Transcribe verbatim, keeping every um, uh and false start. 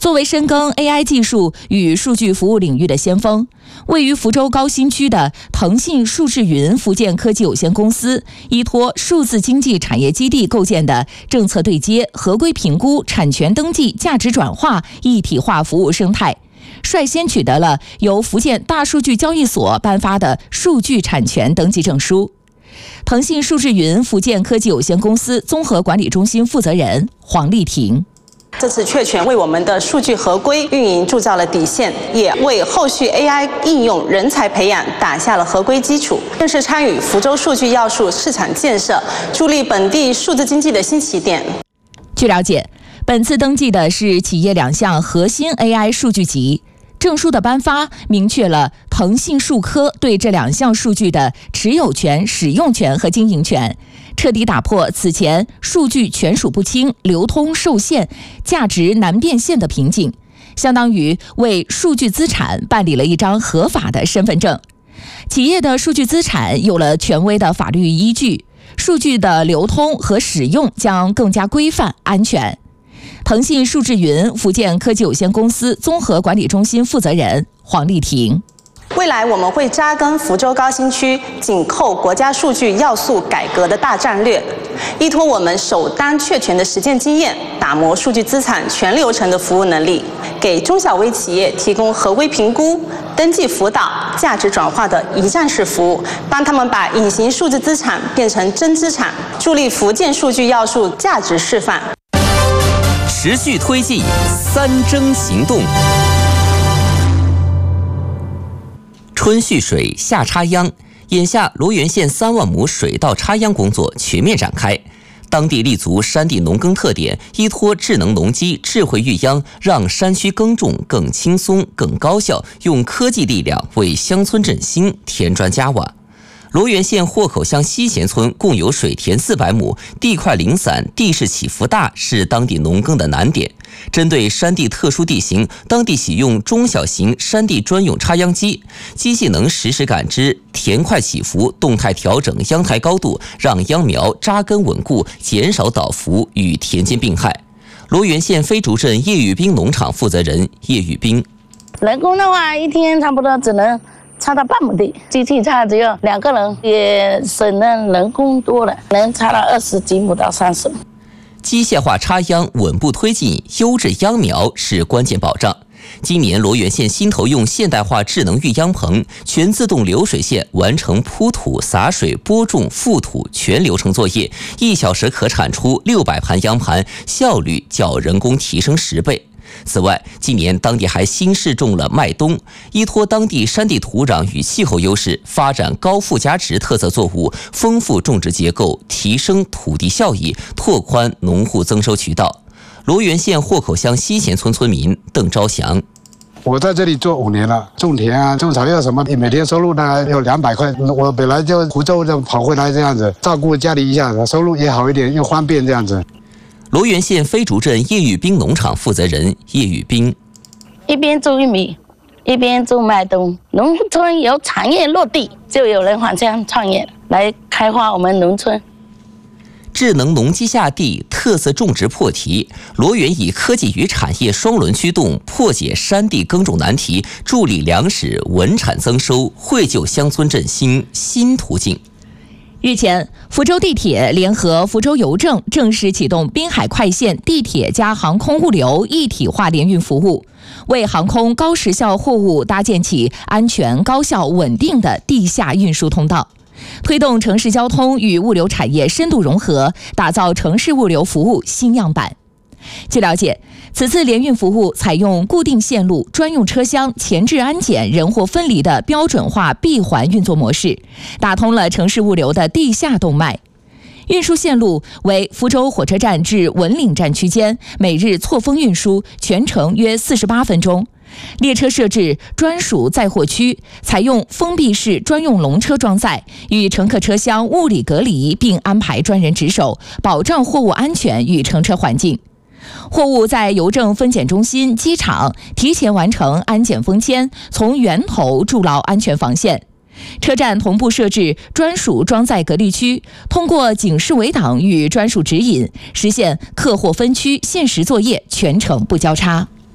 作为深耕 A I 技术与数据服务领域的先锋，位于福州高新区的腾信数智云福建科技有限公司，依托数字经济产业基地构建的政策对接、合规评估、产权登记、价值转化一体化服务生态，率先取得了由福建大数据交易所颁发的数据产权登记证书。腾信数智云福建科技有限公司综合管理中心负责人黄丽婷。 这次确权为我们的数据合规运营铸造了底线，也为后续 A I 应用人才培养打下了合规基础。正式参与福州数据要素市场建设，助力本地数字经济的新起点。 据了解，本次登记的是企业两项核心 A I 数据集。证书的颁发明确了腾信数科对这两项数据的持有权、使用权和经营权，彻底打破此前数据权属不清、流通受限、价值难变现的瓶颈，相当于为数据资产办理了一张合法的身份证。企业的数据资产有了权威的法律依据，数据的流通和使用将更加规范、安全。腾信数智云福建科技有限公司综合管理中心负责人黄丽婷。 未来我们会扎根福州高新区，紧扣国家数据要素改革的大战略，依托我们首当确权的实践经验，打磨数据资产全流程的服务能力，给中小微企业提供合规评估、登记辅导、价值转化的一站式服务，帮他们把隐形数字资产变成真资产，助力福建数据要素价值示范。 持续推进三征行动。春蓄水，夏插秧，眼下罗源县三万亩水稻插秧工作全面展开。当地立足山地农耕特点，依托智能农机、智慧育秧，让山区耕种更轻松、更高效，用科技力量为乡村振兴添砖加瓦。罗源县豁口乡西贤村共有水田四百亩，地块零散，地势起伏大，是当地农耕的难点。针对山地特殊地形，当地启用中小型山地专用插秧机，机器能实时感知田块起伏，动态调整秧台高度，让秧苗扎根稳固，减少倒伏与田间病害。罗源县非竹镇叶宇斌农场负责人叶宇斌： 人工的话，一天差不多只能插到半亩地，机器插只有两个人，也省了人工多了，能插到二十几亩到三十亩。 机械化插秧稳步推进，优质秧苗是关键保障。今年罗源县新投用现代化智能育秧棚，全自动流水线完成铺土、洒水、播种、覆土全流程作业，一小时可产出六百盘秧盘，效率较人工提升十倍。此外，今年当地还新试种了麦冬，依托当地山地土壤与气候优势，发展高附加值特色作物，丰富种植结构，提升土地效益，拓宽农户增收渠道。罗源县豁口乡西贤村村民邓昭祥： 我在这里做五年了，种田啊、种草药什么，每天收入大概有两百块。我本来就湖州就跑回来这样子，照顾家里一下，收入也好一点，又方便这样子。 罗源县非竹镇叶宇斌农场负责人叶宇斌： 一边种玉米，一边种麦冬。农村有产业落地，就有人返乡创业，来开发我们农村。 智能农机下地，特色种植破题。罗源以科技与产业双轮驱动，破解山地耕种难题，助力粮食稳产增收，绘就乡村振兴新途径。 日前，福州地铁联合福州邮政正式启动滨海快线地铁加航空物流一体化联运服务，为航空高时效货物搭建起安全、高效、稳定的地下运输通道，推动城市交通与物流产业深度融合，打造城市物流服务新样板。据了解，此次联运服务采用固定线路、专用车厢、前置安检、人货分离的标准化闭环运作模式，打通了城市物流的地下动脉。运输线路为福州火车站至文岭站区间，每日错峰运输，全程约四十八分钟。列车设置专属载货区，采用封闭式专用笼车装载，与乘客车厢物理隔离，并安排专人值守，保障货物安全与乘车环境。货物在邮政分拣中心、机场提前完成安检封签，从源头筑牢安全防线。车站同步设置专属装载隔离区，通过警示围挡与专属指引，实现客货分区限时作业，全程不交叉。